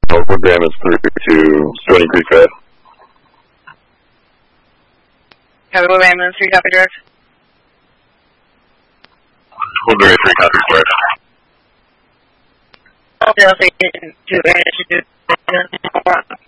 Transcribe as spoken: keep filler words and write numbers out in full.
What Graham is through to Stony Creek Fed. Copy, what ambulance three, copy direct. Woodbury three, copy direct. All the else to